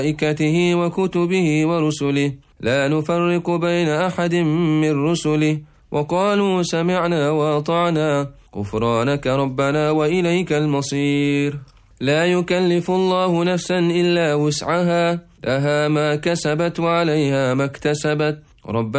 وملائكته وكتبه ورسله لا نفرق بين أحد من رسله وقالوا سمعنا وأطعنا غفرانك ربنا وإليك المصير. لا يكلف الله نفسا إلا وسعها لها ما كسبت وعليها ما اكتسبت. ربنا